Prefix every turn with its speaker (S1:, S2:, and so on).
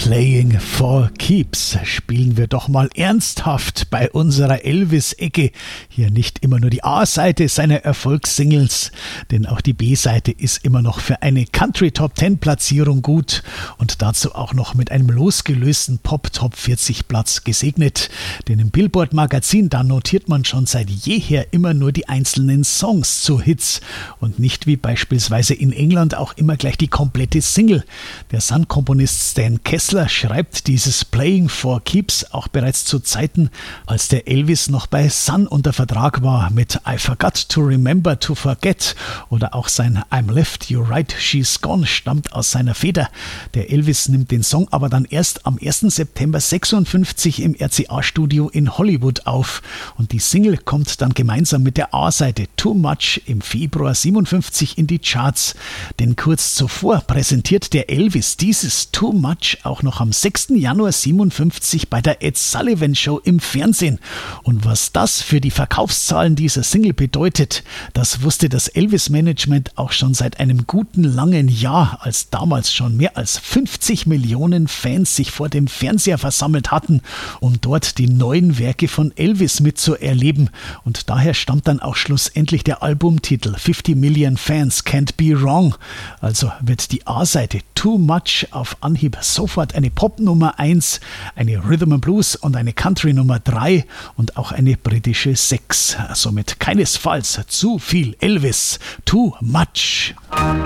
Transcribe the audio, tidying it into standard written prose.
S1: Playing for Keeps. Spielen wir doch mal ernsthaft bei unserer Elvis-Ecke. Hier nicht immer nur die A-Seite seiner Erfolgssingles, denn auch die B-Seite ist immer noch für eine Country-Top-10-Platzierung gut und dazu auch noch mit einem losgelösten Pop-Top-40-Platz gesegnet. Denn im Billboard-Magazin, da notiert man schon seit jeher immer nur die einzelnen Songs zu Hits und nicht wie beispielsweise in England auch immer gleich die komplette Single. Der Sun-Komponist Stan Kessler schreibt dieses Playing for Keeps auch bereits zu Zeiten, als der Elvis noch bei Sun unter Vertrag war mit I Forgot to Remember to Forget oder auch sein I'm Left, You're Right, She's Gone stammt aus seiner Feder. Der Elvis nimmt den Song aber dann erst am 1. September 56 im RCA-Studio in Hollywood auf und die Single kommt dann gemeinsam mit der A-Seite Too Much im Februar 57 in die Charts. Denn kurz zuvor präsentiert der Elvis dieses Too Much auch noch am 6. Januar 57 bei der Ed Sullivan Show im Fernsehen. Und was das für die Verkaufszahlen dieser Single bedeutet, das wusste das Elvis-Management auch schon seit einem guten langen Jahr, als damals schon mehr als 50 Millionen Fans sich vor dem Fernseher versammelt hatten, um dort die neuen Werke von Elvis mitzuerleben. Und daher stammt dann auch schlussendlich der Albumtitel 50 Million Fans Can't Be Wrong. Also wird die A-Seite Too Much auf Anhieb sofort eine Pop-Nummer 1, eine Rhythm and Blues und eine Country Nummer 3 und auch eine britische 6. Somit keinesfalls zu viel Elvis. Too Much.